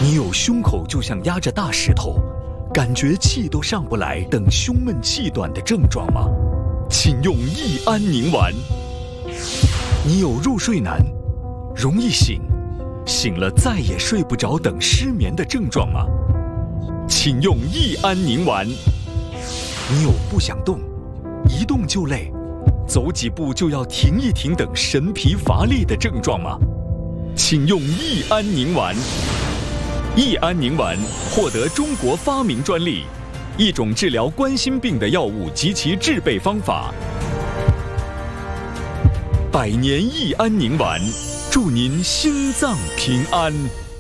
你有胸口就像压着大石头，感觉气都上不来等胸闷气短的症状吗？请用益安宁丸。你有入睡难、容易醒、醒了再也睡不着等失眠的症状吗？请用益安宁丸。你有不想动、一动就累、走几步就要停一停等神疲乏力的症状吗？请用益安宁丸。益安宁丸获得中国发明专利，一种治疗冠心病的药物及其制备方法。百年益安宁丸，祝您心脏平安。